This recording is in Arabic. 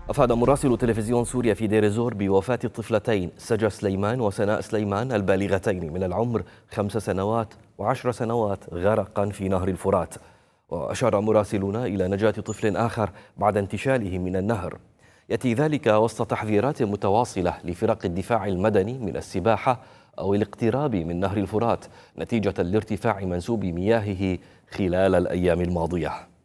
أفاد مراسل تلفزيون سوريا في دير الزور بوفاة الطفلتين سجا سليمان وسناء سليمان البالغتين من العمر 5 سنوات و10 سنوات غرقا في نهر الفرات. وأشار مراسلون إلى نجاة طفل آخر بعد انتشاله من النهر. يأتي ذلك وسط تحذيرات متواصلة لفرق الدفاع المدني من السباحة أو الاقتراب من نهر الفرات نتيجة لارتفاع منسوب مياهه خلال الأيام الماضية.